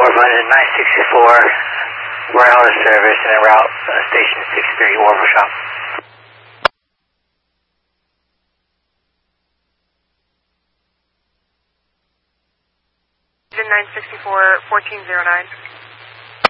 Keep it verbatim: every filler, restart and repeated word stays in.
Warfighter nine sixty-four, wireless service and en route uh, station six three, Orbital Shop. nine sixty-four, fourteen oh nine.